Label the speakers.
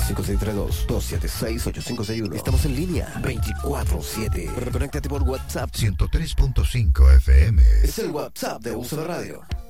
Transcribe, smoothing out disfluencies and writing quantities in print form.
Speaker 1: +5632-276-8561. Estamos en línea 24/7. Conéctate por WhatsApp
Speaker 2: 103.5 FM.
Speaker 1: Es el WhatsApp de Uso de Radio.